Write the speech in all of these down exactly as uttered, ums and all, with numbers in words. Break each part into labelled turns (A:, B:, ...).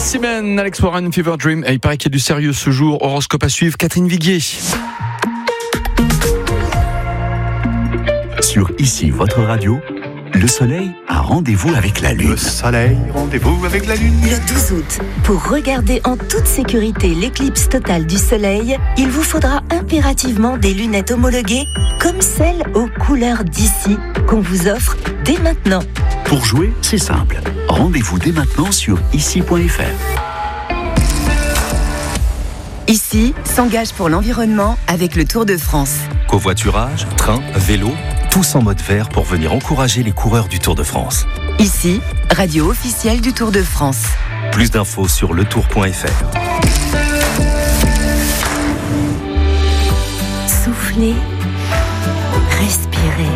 A: Ici-même, Alex Warren, Fever Dream. Et il paraît qu'il y a du sérieux ce jour. Horoscope à suivre, Catherine Viguier.
B: Sur Ici, votre radio, le soleil a rendez-vous avec la lune.
C: Le soleil, rendez-vous avec la lune.
D: Le douze août, pour regarder en toute sécurité l'éclipse totale du soleil, il vous faudra impérativement des lunettes homologuées comme celles aux couleurs d'ici qu'on vous offre dès maintenant.
B: Pour jouer, c'est simple. Rendez-vous dès maintenant sur ici point f r.
E: Ici s'engage pour l'environnement avec le Tour de France.
F: Covoiturage, train, vélo, tous en mode vert pour venir encourager les coureurs du Tour de France.
E: Ici, radio officielle du Tour de France.
F: Plus d'infos sur le tour point f r.
D: Soufflez, respirez.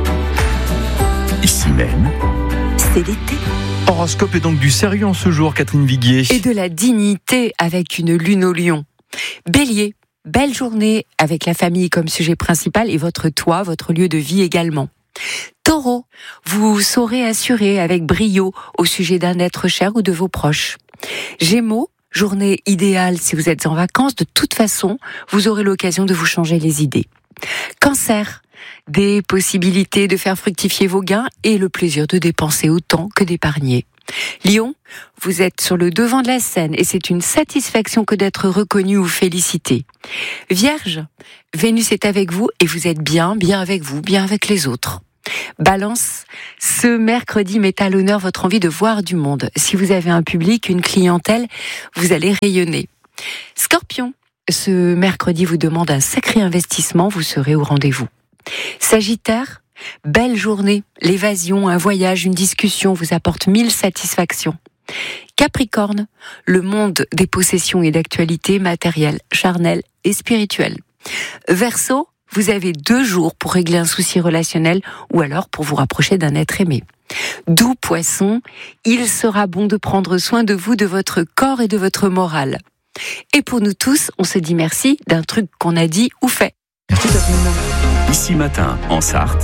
B: Ici même,
D: c'est l'été.
A: Horoscope est donc du sérieux en ce jour, Catherine Viguier.
G: Et de la dignité avec une lune au lion. Bélier, belle journée avec la famille comme sujet principal et votre toit, votre lieu de vie également. Taureau, vous saurez assurer avec brio au sujet d'un être cher ou de vos proches. Gémeaux, journée idéale si vous êtes en vacances. De toute façon, vous aurez l'occasion de vous changer les idées. Cancer, des possibilités de faire fructifier vos gains et le plaisir de dépenser autant que d'épargner. Lion, vous êtes sur le devant de la scène et c'est une satisfaction que d'être reconnu ou félicité. Vierge, Vénus est avec vous et vous êtes bien, bien avec vous, bien avec les autres. Balance, ce mercredi met à l'honneur votre envie de voir du monde. Si vous avez un public, une clientèle, vous allez rayonner. Scorpion, ce mercredi vous demande un sacré investissement, vous serez au rendez-vous. Sagittaire, belle journée, l'évasion, un voyage, une discussion vous apporte mille satisfactions. Capricorne, le monde des possessions et d'actualités matérielles, charnelles et spirituelles. Verseau, vous avez deux jours pour régler un souci relationnel ou alors pour vous rapprocher d'un être aimé. Doux Poisson, il sera bon de prendre soin de vous, de votre corps et de votre morale. Et pour nous tous, on se dit merci d'un truc qu'on a dit ou fait.
A: Merci Catherine.
B: Ici Matin en Sarthe,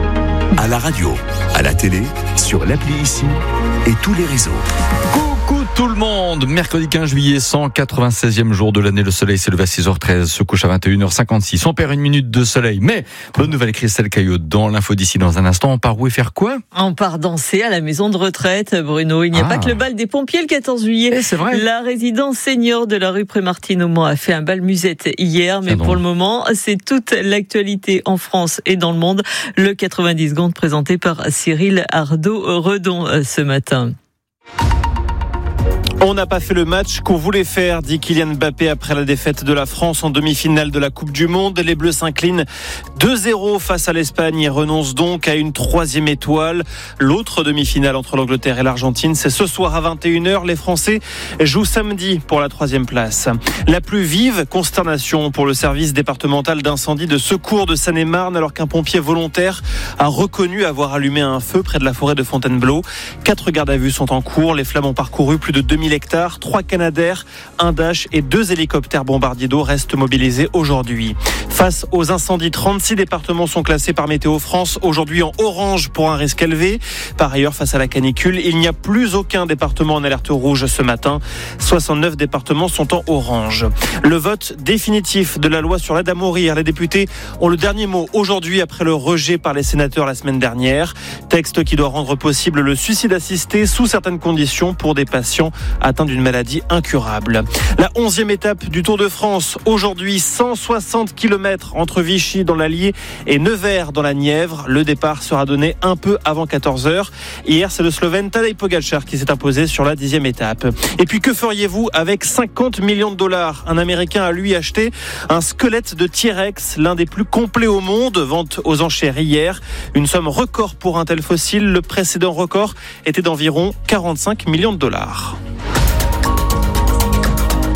B: à la radio, à la télé, sur l'appli Ici et tous les réseaux.
A: Coucou tout le monde, mercredi quinze juillet, cent quatre-vingt-seizième jour de l'année, le soleil s'est levé à six heures treize, se couche à vingt et une heures cinquante-six, on perd une minute de soleil, mais bonne nouvelle Christelle Caillot dans l'info d'ici dans un instant, on part où et faire quoi ?
H: On part danser à la maison de retraite, Bruno, il n'y a ah. pas que le bal des pompiers le quatorze juillet,
A: et c'est vrai.
H: La résidence senior de la rue Prémartine au Mans a fait un bal musette hier, mais pour le moment, c'est toute l'actualité en France et dans le monde, le quatre-vingt-dix secondes présenté par Cyril Ardo-Redon ce matin.
I: On n'a pas fait le match qu'on voulait faire, dit Kylian Mbappé après la défaite de la France en demi-finale de la Coupe du Monde. Les Bleus s'inclinent deux zéro face à l'Espagne et renoncent donc à une troisième étoile. L'autre demi-finale entre l'Angleterre et l'Argentine, c'est ce soir à vingt et une heures. Les Français jouent samedi pour la troisième place. La plus vive consternation pour le service départemental d'incendie de secours de Seine-et-Marne alors qu'un pompier volontaire a reconnu avoir allumé un feu près de la forêt de Fontainebleau. Quatre gardes à vue sont en cours. Les flammes ont parcouru plus de deux mille hectares, trois Canadair, un Dash et deux hélicoptères bombardiers d'eau restent mobilisés aujourd'hui. Face aux incendies, trente-six départements sont classés par Météo France aujourd'hui en orange pour un risque élevé. Par ailleurs, face à la canicule, il n'y a plus aucun département en alerte rouge ce matin. soixante-neuf départements sont en orange. Le vote définitif de la loi sur l'aide à mourir. Les députés ont le dernier mot aujourd'hui après le rejet par les sénateurs la semaine dernière. Texte qui doit rendre possible le suicide assisté sous certaines conditions pour des patients atteints d'une maladie incurable. La onzième étape du Tour de France. Aujourd'hui, cent soixante kilomètres entre Vichy dans l'Allier et Nevers dans la Nièvre. Le départ sera donné un peu avant quatorze heures. Hier, c'est le Slovène Tadej Pogačar qui s'est imposé sur la dixième étape. Et puis, que feriez-vous avec cinquante millions de dollars ? Un Américain a lui acheté un squelette de T-Rex, l'un des plus complets au monde. Vente aux enchères hier. Une somme record pour un tel fossile. Le précédent record était d'environ quarante-cinq millions de dollars.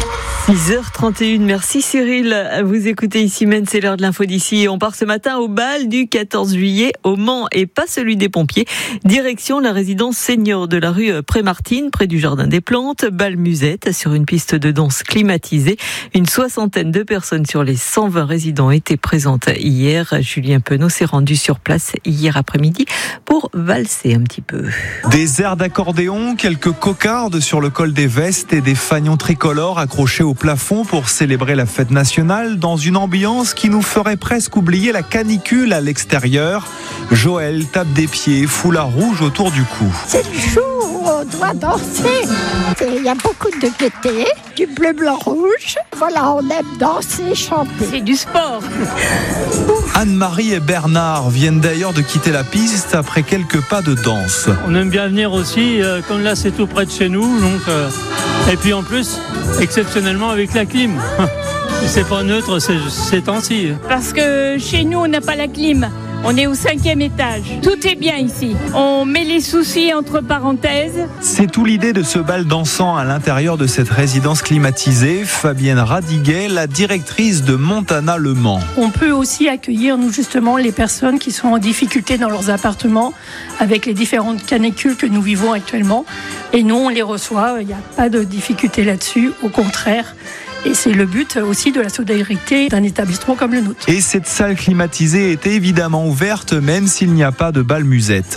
H: six heures trente et une, merci Cyril. Vous écoutez ici Maine, c'est l'heure de l'info d'ici. On part ce matin au bal du quatorze juillet au Mans et pas celui des pompiers. Direction la résidence senior de la rue Prémartine, près du Jardin des Plantes. Bal musette sur une piste de danse climatisée. Une soixantaine de personnes sur les cent vingt résidents étaient présentes hier. Julien Penaud s'est rendu sur place hier après-midi pour valser un petit peu.
J: Des airs d'accordéon, quelques cocardes sur le col des vestes et des fanions tricolores accrochés au plafond pour célébrer la fête nationale dans une ambiance qui nous ferait presque oublier la canicule à l'extérieur. Joël tape des pieds, foulard rouge autour du cou.
K: C'est le jour où on doit danser. Il y a beaucoup de gaieté, du bleu, blanc, rouge. Voilà, on aime danser, chanter.
L: C'est du sport.
J: Anne-Marie et Bernard viennent d'ailleurs de quitter la piste après quelques pas de danse.
M: On aime bien venir aussi, euh, comme là c'est tout près de chez nous, donc euh, et puis en plus, exceptionnellement avec la clim. C'est pas neutre ces, ces temps-ci.
L: Parce que chez nous on n'a pas la clim. On est au cinquième étage. Tout est bien ici. On met les soucis entre parenthèses.
J: C'est tout l'idée de ce bal dansant à l'intérieur de cette résidence climatisée. Fabienne Radiguet, la directrice de Montana Le Mans.
N: On peut aussi accueillir, nous justement, les personnes qui sont en difficulté dans leurs appartements avec les différentes canicules que nous vivons actuellement. Et nous, on les reçoit. Il n'y a pas de difficulté là-dessus. Au contraire. Et c'est le but aussi de la solidarité d'un établissement comme le nôtre.
J: Et cette salle climatisée est évidemment ouverte, même s'il n'y a pas de bal musette.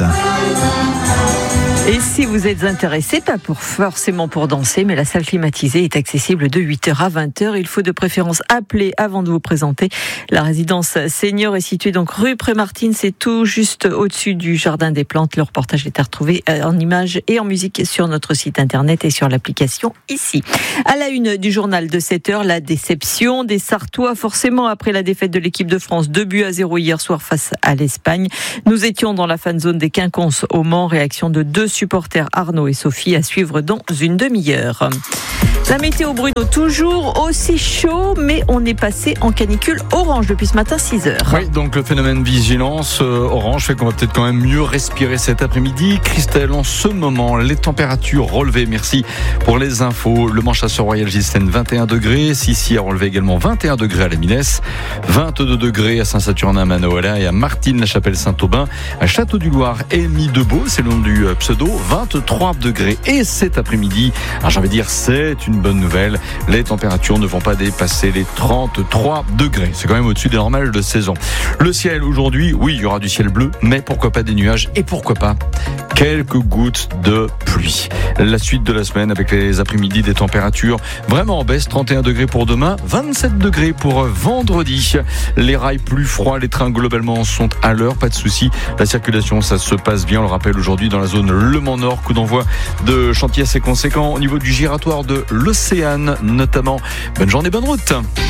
H: Et si vous êtes intéressé, pas pour forcément pour danser, mais la salle climatisée est accessible de huit heures à vingt heures. Il faut de préférence appeler avant de vous présenter. La résidence senior est située donc rue Prémartine, c'est tout juste au-dessus du Jardin des Plantes. Le reportage est à retrouver en images et en musique sur notre site internet et sur l'application ici. À la une du journal de sept heures, la déception des Sartois, forcément après la défaite de l'équipe de France, deux buts à zéro hier soir face à l'Espagne. Nous étions dans la fan zone des Quinconces au Mans, réaction de deux supporters Arnaud et Sophie à suivre dans une demi-heure. La météo, Bruno, toujours aussi chaud, mais on est passé en canicule orange depuis ce matin six heures.
A: Oui, donc le phénomène vigilance euh, orange fait qu'on va peut-être quand même mieux respirer cet après-midi. Christelle, en ce moment, les températures relevées, merci pour les infos. Le Mans Chasseur Royal Ghislaine, vingt et un degrés. Sissi a relevé également vingt et un degrés à la Minesse, vingt-deux degrés à Saint-Saturnin, à Manoala et à Martine-la-Chapelle-Saint-Aubin. À Château-du-Loir et Mis-de-Beau, c'est le nom du pseudo, vingt-trois degrés. Et cet après-midi, alors j'ai envie de dire, c'est une bonne nouvelle, les températures ne vont pas dépasser les trente-trois degrés. C'est quand même au-dessus des normales de saison. Le ciel aujourd'hui, oui, il y aura du ciel bleu, mais pourquoi pas des nuages et pourquoi pas quelques gouttes de pluie. La suite de la semaine avec les après-midi des températures vraiment en baisse, trente et un degrés pour demain, vingt-sept degrés pour vendredi. Les rails plus froids, les trains globalement sont à l'heure, pas de souci. La circulation, ça se passe bien. On le rappelle aujourd'hui dans la zone Le Mans Nord, coup d'envoi de chantier assez conséquent au niveau du giratoire de l'Océane notamment. Bonne journée, bonne route.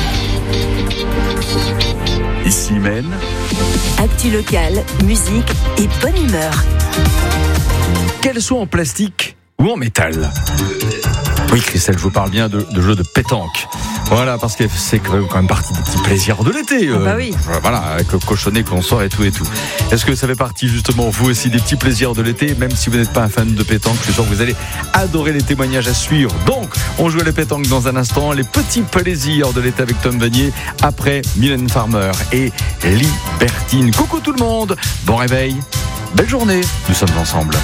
B: Ici Maine.
D: Actu locale, musique et bonne humeur.
A: Qu'elle soit en plastique ou en métal. Oui, Christelle, je vous parle bien de, de jeux de pétanque. Voilà, parce que c'est quand même partie des petits plaisirs de l'été.
H: Euh, bah oui.
A: Voilà, avec le cochonnet qu'on sort et tout et tout. Est-ce que ça fait partie justement, vous aussi, des petits plaisirs de l'été, même si vous n'êtes pas un fan de pétanque, je suis sûr que vous allez adorer les témoignages à suivre. Donc, on joue à la pétanque dans un instant. Les petits plaisirs de l'été avec Tom Vanier, après Mylène Farmer et Libertine. Coucou tout le monde, bon réveil, belle journée, nous sommes ensemble.